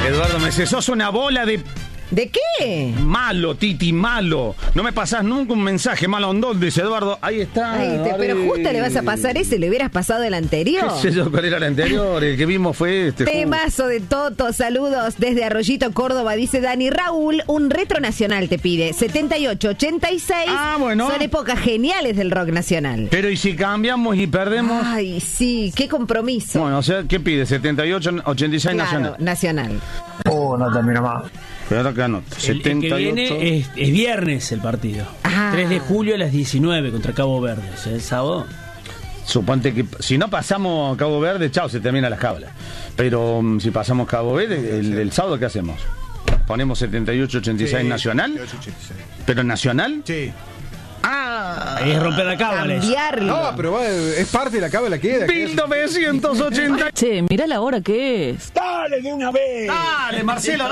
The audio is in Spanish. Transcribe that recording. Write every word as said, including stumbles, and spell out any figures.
Eduardo me dice, sos una bola de... ¿De qué? Malo, Titi, malo. No me pasás nunca un mensaje malo ondón, dice Eduardo. Ahí está. Ay, te, pero justo le vas a pasar ese, le hubieras pasado el anterior. ¿Qué sé yo cuál era el anterior? El que vimos fue este. Temazo de Toto, saludos desde Arroyito, Córdoba, dice Dani. Raúl, un retro nacional te pide. setenta y ocho, ochenta y seis. Ah, bueno. Son épocas geniales del rock nacional. Pero ¿y si cambiamos y perdemos? Ay, sí, qué compromiso. Bueno, o sea, ¿qué pide? setenta y ocho, ochenta y seis claro, nacional. nacional. Oh, no termina más. Pero acá no. El, el que viene es, es viernes el partido. Ah. tres de julio a las diecinueve contra Cabo Verde. O sea, el sábado. Suponte que si no pasamos Cabo Verde, chao, se termina las cablas. Pero um, si pasamos Cabo Verde, el, el sábado, ¿qué hacemos? ¿Ponemos setenta y ocho, ochenta y seis sí, nacional? setenta y ocho, ochenta y seis. ¿Pero nacional? Sí. Ah, ahí es romper la cábala. Cambiarlo. No, pero va, es parte de la cábala que queda. mil novecientos ochenta. Che, mirá la hora que es. Dale de una vez. Dale, Marcelo.